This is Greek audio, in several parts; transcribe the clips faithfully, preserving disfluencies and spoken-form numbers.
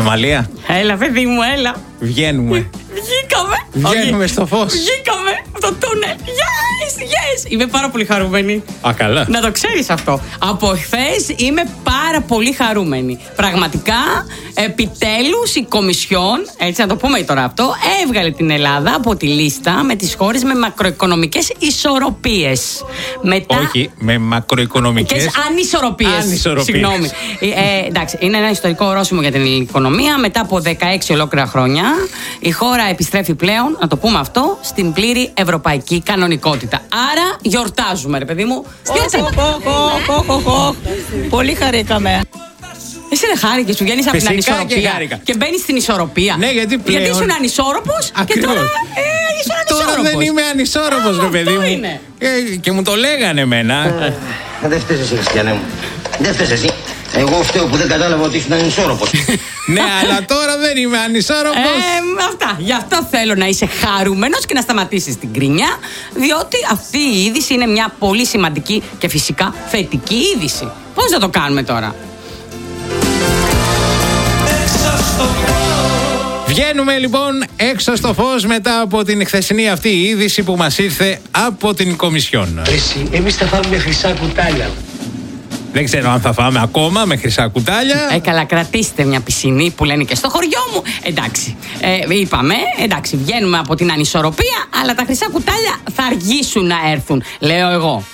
Αμαλία. Έλα, παιδί μου, έλα. Βγαίνουμε. Βγήκαμε. Βγαίνουμε στο φως. Βγήκαμε από το τούνελ. Yes, yes. Είμαι πάρα πολύ χαρούμενη. Α, καλά. Να το ξέρεις αυτό. Από χθες είμαι πάρα πολύ χαρούμενη. Πραγματικά, επιτέλους η Κομισιόν, έτσι να το πούμε τώρα αυτό, έβγαλε την Ελλάδα από τη λίστα με τις χώρες με μακροοικονομικές ισορροπίες. Μετά... Όχι, με μακροοικονομικές ανισορροπίες. Ανισορροπίες. Συγγνώμη. Ε, εντάξει, είναι ένα ιστορικό ορόσημο για την ελληνική οικονομία. Μετά από δεκαέξι ολόκληρα χρόνια, η χώρα επιστρέφει πλέον, να το πούμε αυτό, στην πλήρη ευρωπαϊκή κανονικότητα. Άρα γιορτάζουμε, ρε παιδί μου. Πολύ χαρήκαμε. Εσύ δεν χάρηκες, σου βγαίνεις από την ανισορροπία και, και μπαίνεις στην ισορροπία. Ναι, γιατί πλέον... Γιατί ήσουν ανισόρροπος και τώρα ε, ήσουν ανισόρροπος. Τώρα δεν είμαι ανισόρροπος, ρε παιδί μου. Είναι. Ε, και μου το λέγανε εμένα. Ε, δεν φταίς εσύ, Χριστιανέ μου. Δεν φταίς εσύ. Εγώ φταίω που δεν κατάλαβα ότι ήσουν ανισόρροπος. Ναι, αλλά τώρα δεν είμαι ανισόρροπος. Ε, αυτά. Γι' αυτό θέλω να είσαι χαρούμενος και να σταματήσεις την κρίνια, διότι αυτή η είδηση είναι μια πολύ σημαντική και φυσικά θετική είδηση. Πώς θα το κάνουμε τώρα? Βγαίνουμε λοιπόν έξω στο φως μετά από την χθεσινή αυτή είδηση που μας ήρθε από την Κομισιόν. Εσύ, εμείς θα φάμε χρυσά κουτάλια. Δεν ξέρω αν θα φάμε ακόμα με χρυσά κουτάλια. Ε, καλά, κρατήστε μια πισινή που λένε και στο χωριό μου. Εντάξει, ε, είπαμε, εντάξει, βγαίνουμε από την ανισορροπία, αλλά τα χρυσά κουτάλια θα αργήσουν να έρθουν, λέω εγώ.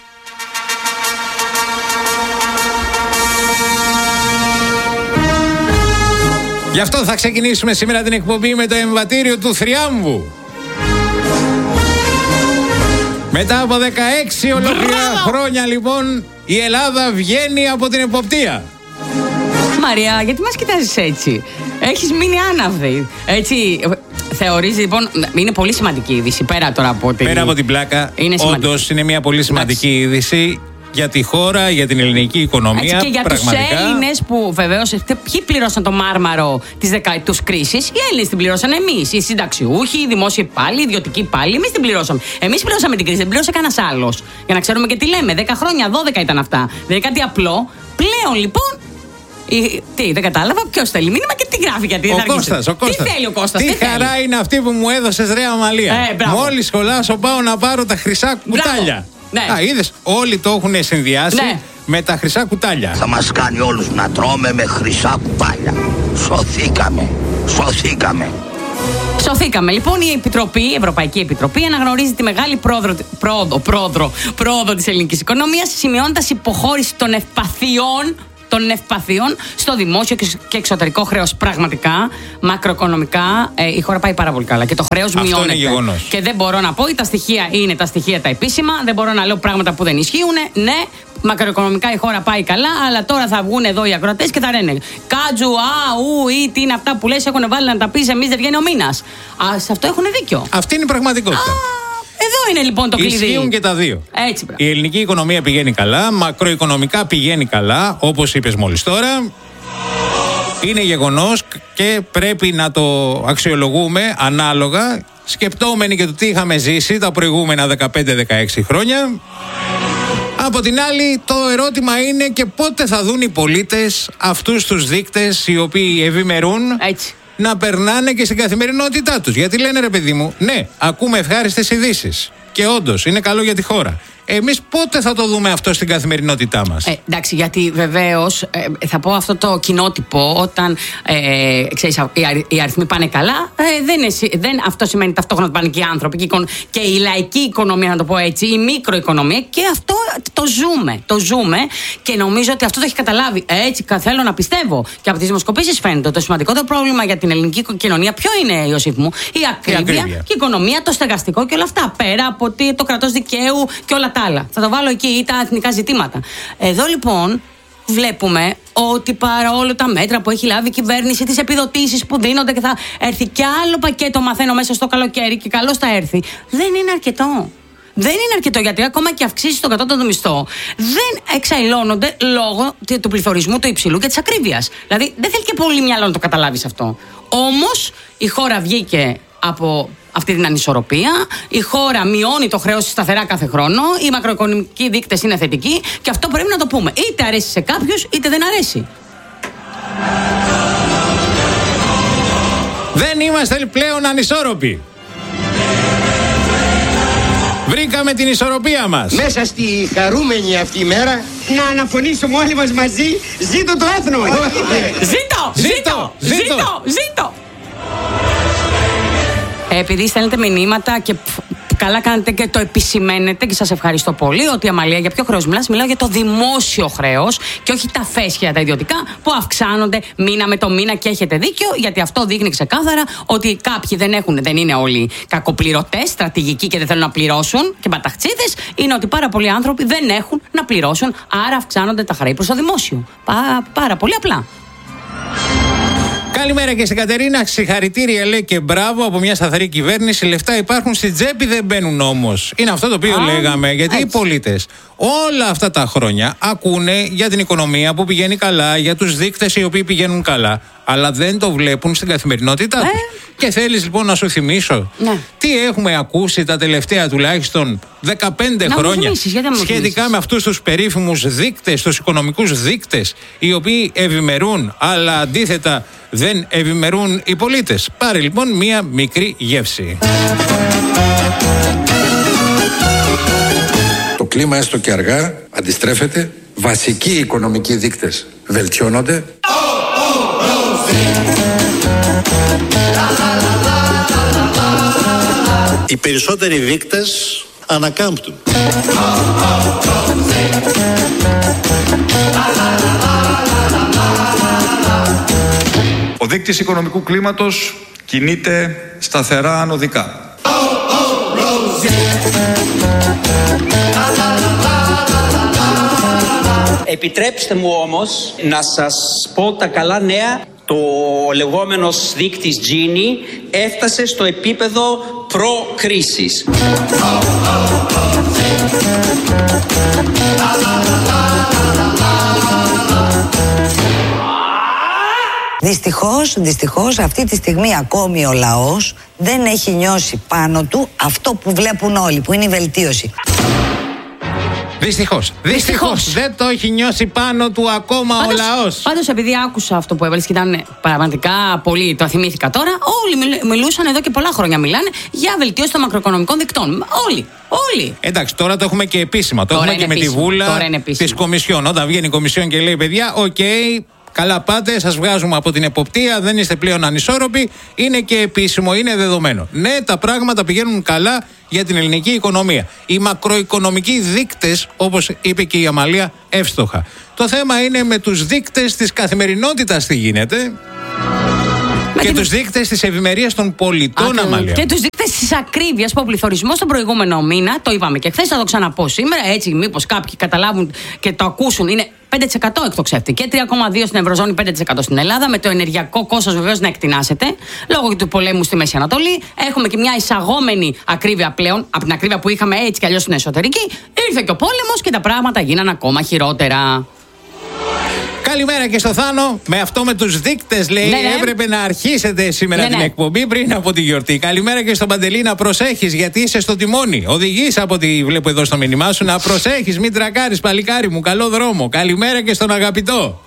Γι' αυτό θα ξεκινήσουμε σήμερα την εκπομπή με το εμβατήριο του θριάμβου. Μετά από δεκαέξι ολόκληρα χρόνια λοιπόν η Ελλάδα βγαίνει από την εποπτεία. Μαρία, γιατί μας κοιτάζεις έτσι? Έχεις μείνει άναυδη. Έτσι, θεωρείς λοιπόν, είναι πολύ σημαντική είδηση πέρα τώρα από την... Πέρα από την πλάκα, όντως είναι μια πολύ σημαντική Εντάξει. είδηση για τη χώρα, για την ελληνική οικονομία. Έτσι, και για πραγματικά. τους Έλληνες που βεβαίως, ποιοι πλήρωσαν το μάρμαρο της δεκαετούς κρίσης? Οι Έλληνες την πλήρωσαν, εμείς. Οι συνταξιούχοι, οι δημόσιοι υπάλληλοι, οι ιδιωτικοί υπάλληλοι, εμείς την πληρώσαμε. Εμείς πληρώσαμε την κρίση, δεν πλήρωσε κανένας άλλος. Για να ξέρουμε και τι λέμε. δέκα χρόνια, δώδεκα ήταν αυτά. Δεν είναι κάτι απλό. Πλέον λοιπόν. Η, τι, δεν κατάλαβα ποιος θέλει μήνυμα και τι γράφει, γιατί ο δεν Κώστας, ο Κώστας. Τι θέλει ο Κώστας? Τι, τι χαρά θέλει? είναι αυτή που μου έδωσες, ρε Αμαλία. Ε, Μόλις σχολάσω πάω να πάρω τα χρυσά κουτάλια. Ναι. Α, είδες, όλοι το έχουν συνδυάσει Ναι. με τα χρυσά κουτάλια. Θα μας κάνει όλους να τρώμε με χρυσά κουτάλια. Σωθήκαμε. Σωθήκαμε. Σωθήκαμε. Λοιπόν, η Επιτροπή, η Ευρωπαϊκή Επιτροπή αναγνωρίζει τη μεγάλη πρόοδο, πρόοδο, πρόοδο, πρόοδο της ελληνικής οικονομίας, σημειώνοντας υποχώρηση των ευπαθειών των ευπαθειών στο δημόσιο και εξωτερικό χρέος. Πραγματικά, μακροοικονομικά, ε, η χώρα πάει πάρα πολύ καλά και το χρέος Αυτό μειώνεται. είναι γεγονός. Και δεν μπορώ να πω, τα στοιχεία είναι τα στοιχεία τα επίσημα, δεν μπορώ να λέω πράγματα που δεν ισχύουν. Ναι, μακροοικονομικά η χώρα πάει καλά, αλλά τώρα θα βγουν εδώ οι ακροατές και θα λένε Κάτζου, α, ου, ή τι είναι αυτά που λες, έχουν βάλει να τα πεις, εμείς δεν βγαίνει ο μήνας. Α, σε αυτό έχουν δίκιο. Αυτή είναι η πραγματικότητα. Εδώ είναι λοιπόν το κλειδί. Ισχύουν και τα δύο. Έτσι, η ελληνική οικονομία πηγαίνει καλά, μακροοικονομικά πηγαίνει καλά, όπως είπες μόλις τώρα. Είναι γεγονός και πρέπει να το αξιολογούμε ανάλογα, σκεπτόμενοι και το τι είχαμε ζήσει τα προηγούμενα δεκαπέντε δεκαέξι χρόνια. Από την άλλη, το ερώτημα είναι και πότε θα δουν οι πολίτες αυτούς τους δείκτες οι οποίοι ευημερούν Έτσι. να περνάνε και στην καθημερινότητά τους. Γιατί λένε, ρε παιδί μου, ναι, ακούμε ευχάριστες ειδήσεις και όντως είναι καλό για τη χώρα. Εμείς πότε θα το δούμε αυτό στην καθημερινότητά μας? Ε, εντάξει, γιατί βεβαίως ε, θα πω αυτό το κοινότυπο όταν ε, ξέρεις, οι, αρι, οι αριθμοί πάνε καλά, ε, δεν είναι, δεν, αυτό σημαίνει ταυτόχρονα ότι πάνε και οι άνθρωποι και, και η λαϊκή οικονομία, να το πω έτσι, η μικροοικονομία, και αυτό το ζούμε. Το ζούμε και νομίζω ότι αυτό το έχει καταλάβει. Έτσι, θέλω να πιστεύω. Και από τις δημοσκοπήσεις φαίνεται το σημαντικότερο πρόβλημα για την ελληνική κοινωνία ποιο είναι, Ιωσήφ μου? Η ακρίβεια, η ακρίβεια. Και η οικονομία, το στεγαστικό και όλα αυτά. Πέρα από το κράτος δικαίου και όλα τα άλλα. Θα το βάλω εκεί, ή τα εθνικά ζητήματα. Εδώ λοιπόν βλέπουμε ότι παρόλο τα μέτρα που έχει λάβει η κυβέρνηση, τις επιδοτήσεις που δίνονται και θα έρθει κι άλλο πακέτο, μαθαίνω, μέσα στο καλοκαίρι και καλώς θα έρθει, δεν είναι αρκετό. Δεν είναι αρκετό, γιατί ακόμα και αυξήσεις στον κατώτατο μισθό δεν εξαϊλώνονται λόγω του πληθωρισμού του υψηλού και της ακρίβειας. Δηλαδή δεν θέλει και πολύ μυαλό να το καταλάβεις αυτό. Όμως η χώρα βγήκε από αυτή την ανισορροπία. Η χώρα μειώνει το χρέος σταθερά κάθε χρόνο. Οι μακροοικονομικοί δείκτες είναι θετικοί και αυτό πρέπει να το πούμε. Είτε αρέσει σε κάποιους, είτε δεν αρέσει. Δεν είμαστε πλέον ανισόρροποι. Βρήκαμε την ισορροπία μας. Μέσα στη χαρούμενη αυτή μέρα να αναφωνήσουμε όλοι μας μαζί. Ζήτω το έθνο μας. Ζήτω, ζήτω, ζήτω, ζήτω. Επειδή στέλνετε μηνύματα και καλά κάνετε και το επισημαίνετε και σας ευχαριστώ πολύ ότι, Αμαλία, για ποιο χρέος μιλάς? Μιλάω για το δημόσιο χρέος και όχι τα φέσια τα ιδιωτικά που αυξάνονται μήνα με το μήνα, και έχετε δίκιο, γιατί αυτό δείχνει ξεκάθαρα ότι κάποιοι δεν έχουν, δεν είναι όλοι κακοπληρωτές, στρατηγικοί και δεν θέλουν να πληρώσουν και μπαταχτσίδες. Είναι ότι πάρα πολλοί άνθρωποι δεν έχουν να πληρώσουν, άρα αυξάνονται τα χρέη προς το δημόσιο. Πά, πάρα πολύ απλά. Καλημέρα και στην Κατερίνα. Συγχαρητήρια, λέει, και μπράβο από μια σταθερή κυβέρνηση. Λεφτά υπάρχουν, στην τσέπη δεν μπαίνουν όμως. Είναι αυτό το οποίο Α, λέγαμε. Γιατί έτσι. Οι πολίτες όλα αυτά τα χρόνια ακούνε για την οικονομία που πηγαίνει καλά, για τους δείκτες οι οποίοι πηγαίνουν καλά, αλλά δεν το βλέπουν στην καθημερινότητά τους. Ε. Και θέλεις λοιπόν να σου θυμίσω ναι. τι έχουμε ακούσει τα τελευταία τουλάχιστον δεκαπέντε να χρόνια σχετικά με αυτούς τους περίφημους δείκτες, τους οικονομικούς δείκτες, οι οποίοι ευημερούν, αλλά αντίθετα δεν ευημερούν οι πολίτες. Πάρε λοιπόν μία μικρή γεύση. Το κλίμα, έστω και αργά, αντιστρέφεται. Βασικοί οικονομικοί δείκτες βελτιώνονται. Οι περισσότεροι δείκτες ανακάμπτουν. Ο δείκτης οικονομικού κλίματος κινείται σταθερά ανωδικά. Επιτρέψτε μου όμως να σας πω τα καλά νέα. Το λεγόμενος δείκτης Gini έφτασε στο επίπεδο προ-κρίσης. Δυστυχώς, δυστυχώς αυτή τη στιγμή ακόμη ο λαός δεν έχει νιώσει πάνω του αυτό που βλέπουν όλοι, που είναι η βελτίωση. Δυστυχώς. Δυστυχώς. Δεν το έχει νιώσει πάνω του ακόμα πάντως, ο λαός. Πάντως, επειδή άκουσα αυτό που έβαλες και ήταν πραγματικά πολύ, το θυμήθηκα τώρα, όλοι μιλούσαν εδώ και πολλά χρόνια, μιλάνε για βελτίωση των μακροοικονομικών δικτών. Όλοι. Όλοι. Εντάξει, τώρα το έχουμε και επίσημα. Το τώρα έχουμε και επίσημα. Με τη βούλα της Κομισιόν. Όταν βγαίνει η Κομισιόν και λέει, παιδιά, οκ. Okay, καλά πάτε, σας βγάζουμε από την εποπτεία, δεν είστε πλέον ανισόρροποι. Είναι και επίσημο, είναι δεδομένο. Ναι, τα πράγματα πηγαίνουν καλά για την ελληνική οικονομία. Οι μακροοικονομικοί δείκτες, όπως είπε και η Αμαλία, εύστοχα. Το θέμα είναι με τους δείκτες της καθημερινότητας τι γίνεται. Με και την... τους δείκτες της ευημερίας των πολιτών, Αμαλία. Και τους δείκτες της ακρίβειας που ο πληθωρισμός τον προηγούμενο μήνα, το είπαμε και χθες, θα το ξαναπώ σήμερα, έτσι μήπως κάποιοι καταλάβουν και το ακούσουν, είναι πέντε τοις εκατό εκτοξεύτηκε, τρία κόμμα δύο τοις εκατό στην Ευρωζώνη, πέντε τοις εκατό στην Ελλάδα, με το ενεργειακό κόστος βεβαίως να εκτινάσεται, λόγω του πολέμου στη Μέση Ανατολή. Έχουμε και μια εισαγόμενη ακρίβεια πλέον, από την ακρίβεια που είχαμε έτσι κι αλλιώς στην εσωτερική. Ήρθε και ο πόλεμος και τα πράγματα γίνανε ακόμα χειρότερα. Καλημέρα και στο Θάνο. Με αυτό με τους δείκτες, λέει, ναι, ναι. έπρεπε να αρχίσετε σήμερα ναι, την ναι. εκπομπή πριν από τη γιορτή. Καλημέρα και στον Παντελή, να προσέχεις γιατί είσαι στο τιμόνι. Οδηγείς από ό,τι βλέπω εδώ στο μήνυμά σου. Να προσέχεις, μην τρακάρεις, παλικάρι μου. Καλό δρόμο. Καλημέρα και στον αγαπητό.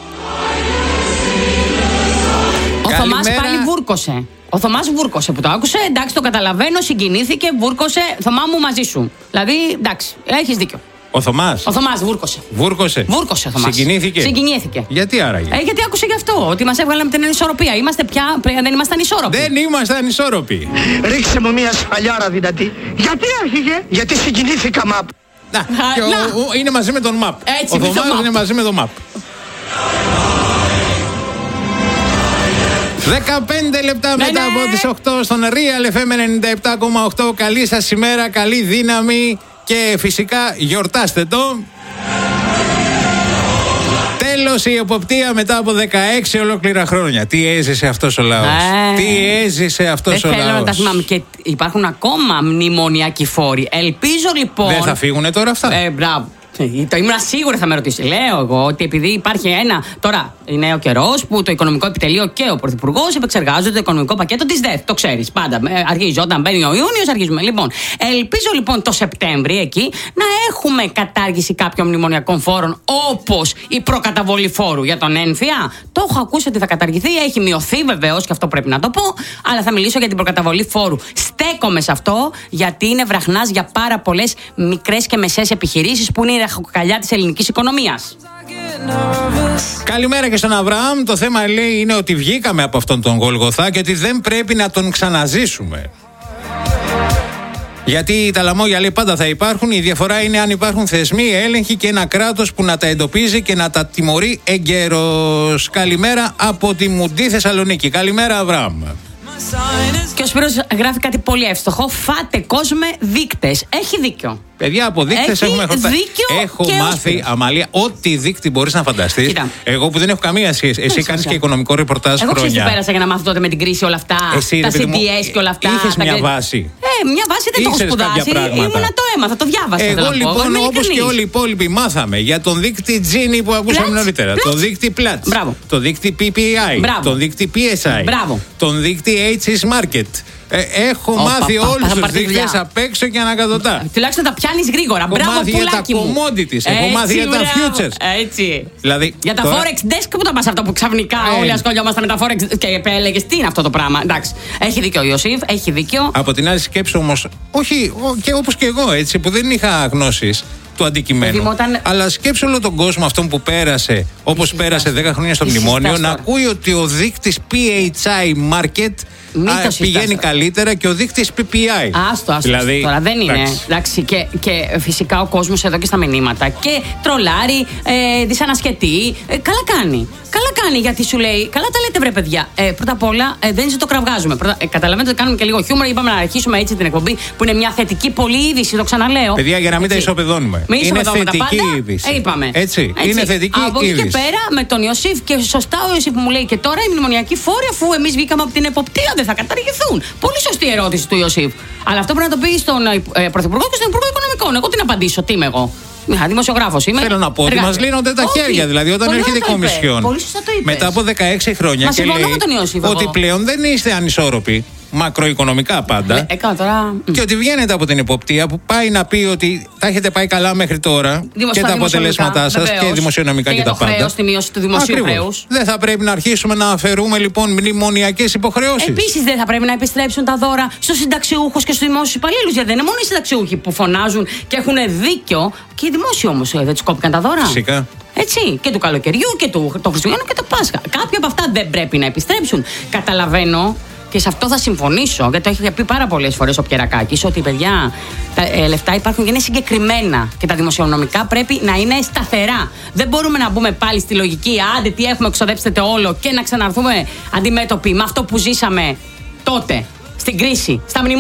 Ο Θωμάς πάλι βούρκωσε. Ο Θωμάς βούρκωσε που το άκουσε. Εντάξει, το καταλαβαίνω, συγκινήθηκε, βούρκωσε. Θωμά μου μαζί σου. Δηλαδή, εντάξει, έχεις δίκιο. Ο Θωμάς. Ο Θωμάς βούρκωσε. Βούρκωσε. Βούρκωσε ο Θωμάς. Συγκινήθηκε. Συγκινήθηκε. Γιατί άραγε? Ε, γιατί άκουσε γι' αυτό. Ότι μας έβγαλε με την ανισορροπία. Είμαστε πια. Δεν είμαστε ανισόρροποι. Δεν είμαστε ανισόρροποι. Ρίξε μου μια σφαλιάρα δυνατή. Γιατί άρχιγε? Γιατί συγκινήθηκα, μαπ. Να, και ο, ο, είναι μαζί με τον μαπ. Έτσι, ο Θωμάς είναι μαζί με τον μαπ. δεκαπέντε λεπτά ναι, μετά ναι. από τις οκτώ στον Real εφ εμ ενενήντα επτά κόμμα οκτώ. Καλή σας ημέρα, καλή δύναμη. Και φυσικά γιορτάστε το. Τέλος η εποπτεία μετά από δεκαέξι ολόκληρα χρόνια. Τι έζησε αυτός ο λαός. Ε, Τι έζησε αυτός ο λαός. Δεν θέλω να τα θυμάμαι. Και υπάρχουν ακόμα μνημονιακοί φόροι. Ελπίζω λοιπόν. Δεν θα φύγουνε τώρα αυτά. Ε, μπράβο. Το ήμουν σίγουρα θα με ρωτήσει. Λέω εγώ ότι επειδή υπάρχει ένα. Τώρα είναι ο καιρό που το Οικονομικό Επιτελείο και ο Πρωθυπουργός επεξεργάζονται το οικονομικό πακέτο της ΔΕΘ. Το ξέρεις. Πάντα αρχίζει όταν μπαίνει ο Ιούνιος, αρχίζουμε. Λοιπόν, ελπίζω λοιπόν το Σεπτέμβρη εκεί να έχουμε κατάργηση κάποιων μνημονιακών φόρων όπως η προκαταβολή φόρου για τον ένφια. Το έχω ακούσει ότι θα καταργηθεί. Έχει μειωθεί βεβαίως και αυτό πρέπει να το πω. Αλλά θα μιλήσω για την προκαταβολή φόρου. Στέκομαι σε αυτό γιατί είναι βραχνάς για πάρα πολλές μικρές και μεσαίες επιχειρήσεις που είναι η ραχοκοκαλιά της ελληνικής οικονομίας. Καλημέρα και στον Αβραάμ. Το θέμα λέει είναι ότι βγήκαμε από αυτόν τον Γολγοθά και ότι δεν πρέπει να τον ξαναζήσουμε. Γιατί τα λαμόγια λέει πάντα θα υπάρχουν. Η διαφορά είναι αν υπάρχουν θεσμοί, έλεγχοι και ένα κράτος που να τα εντοπίζει και να τα τιμωρεί εγκαίρως. Καλημέρα από τη Μουντή Θεσσαλονίκη. Καλημέρα, Αβραάμ. Και ο Σπύρος γράφει κάτι πολύ εύστοχο. Φάτε κόσμε δείκτες. Έχει δίκιο. Παιδιά, από δείκτες έχουμε χορτάσει. Έχω μάθει, Αμαλία, ό,τι δείκτη μπορείς να φανταστείς. Εγώ που δεν έχω καμία σχέση. Εσύ κάνεις και οικονομικό ρεπορτάζ χρόνια. Εγώ ξέρω πέρασα για να μάθω τότε με την κρίση όλα αυτά. Εσύ, τα σι ντι ες και όλα αυτά. Είχες τα... μια βάση. Ε, μια βάση δεν το έχω σπουδάσει. Ήμουνα το έμαθα, το διάβασα. Εγώ λοιπόν, όπως και όλοι οι υπόλοιποι, μάθαμε για τον δείκτη Gini που ακούσαμε νωρίτερα. Το δείκτη Platts. Το δείκτη πι πι άι. Τον δείκτη πι ες άι. Τον δείκτη έιτς ες Market. Ε, έχω oh, μάθει όλους τους δείκτες απ' έξω και ανακατοτά. Τουλάχιστον τα πιάνεις γρήγορα. Έχω Μπράβο, μάθει για τα commodities. Έχω μάθει για τα futures. Έτσι. Δηλαδή, για τα τώρα... forex desk που τα πας αυτό που ξαφνικά ε. όλοι ασχολιόμασταν με τα forex και έλεγες τι είναι αυτό το πράγμα. Εντάξει. Έχει δίκιο ο Ιωσήφ, έχει δίκιο. Από την άλλη σκέψη όμως, όχι και όπως και εγώ έτσι που δεν είχα γνώσεις του αντικειμένου. Όταν... Αλλά σκέψου όλο τον κόσμο αυτόν που πέρασε, όπως πέρασε δέκα χρόνια στο μνημόνιο, να ακούει ότι ο δείκτης πι έιτς άι Market Α, πηγαίνει καλύτερα και ο δείκτης πι πι άι. Άστο, άστο. Δηλαδή, τώρα δεν είναι. Εντάξει. Εντάξει, και, και φυσικά ο κόσμος εδώ και στα μηνύματα και τρολάρει, ε, δυσανασχετεί. Ε, καλά κάνει. Καλά κάνει γιατί σου λέει, καλά τα λέτε βρε παιδιά. Ε, πρώτα απ' όλα ε, δεν είσαι το κραυγάζουμε. Πρώτα, ε, καταλαβαίνετε ότι κάνουμε και λίγο χιούμορ. Είπαμε να αρχίσουμε έτσι την εκπομπή που είναι μια θετική πολύ είδηση. Το ξαναλέω. Παιδιά, για να μην έτσι. τα ισοπεδώνουμε. Μην είναι θετική είδηση. Ε, είπαμε. Έτσι. έτσι. Είναι θετική από είδηση. Από εκεί και πέρα με τον Ιωσήφ και σωστά ο Ιωσήφ που μου λέει και τώρα οι μνημονιακοί φόροι αφού εμείς βγήκαμε από την εποπτεία δεν θα καταργηθούν. Πολύ σωστή ερώτηση του Ιωσήφ. Αλλά αυτό πρέπει να το πει στον ε, Πρωθυπουργό και στον Υπουργό Οικονομικών. Εγώ τι να απαντήσω, τι είμαι εγώ. Δημοσιογράφος είμαι. Θέλω να πω ότι μας λύνονται τα Όχι. χέρια. Δηλαδή, όταν Πολύ έρχεται η Κομισιόν μετά από δεκαέξι χρόνια Μα και λέει Ιωσήφ, ότι εγώ. πλέον δεν είστε ανισόρροποι. Μακροοικονομικά πάντα. Ε, ε, τώρα... Και ότι βγαίνετε από την εποπτεία που πάει να πει ότι τα έχετε πάει καλά μέχρι τώρα και τα αποτελέσματά σας και δημοσιονομικά και, και τα πάντα. Χρέος, τη μείωση του δημοσίου χρέους. Δεν θα πρέπει να αρχίσουμε να αφαιρούμε λοιπόν μνημονιακές υποχρεώσεις. Επίσης δεν θα πρέπει να επιστρέψουν τα δώρα στους συνταξιούχους και στους δημόσιους υπαλλήλους. Γιατί δεν είναι μόνο οι συνταξιούχοι που φωνάζουν και έχουν δίκιο. Και οι δημόσιοι όμως δεν τους κόπηκαν τα δώρα. Φυσικά. Έτσι, και του καλοκαιριού και του Χριστουγέννου και το Πάσχα. Κάποια από αυτά δεν πρέπει να επιστρέψουν. Καταλαβαίνω. Και σε αυτό θα συμφωνήσω, γιατί το έχει πει πάρα πολλές φορές ο Πιερακάκης, ότι παιδιά, τα ε, λεφτά υπάρχουν και είναι συγκεκριμένα και τα δημοσιονομικά πρέπει να είναι σταθερά. Δεν μπορούμε να μπούμε πάλι στη λογική, άντε τι έχουμε, εξοδέψτε το όλο και να ξαναρθούμε αντιμέτωποι με αυτό που ζήσαμε τότε, στην κρίση, στα μνημόνια.